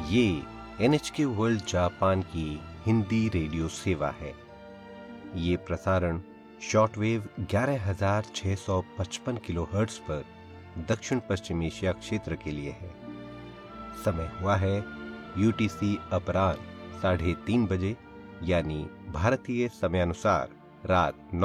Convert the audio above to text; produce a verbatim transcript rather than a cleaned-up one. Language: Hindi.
ये एन एच के वर्ल्ड जापान की हिंदी रेडियो सेवा है। ये प्रसारण शॉर्टवेव ग्यारह हज़ार छह सौ पचपन किलोहर्ट्ज पर दक्षिण पश्चिम एशिया क्षेत्र के लिए है। समय हुआ है यूटीसी अपराह्न साढ़े तीन बजे, यानी भारतीय समयानुसार रात नौ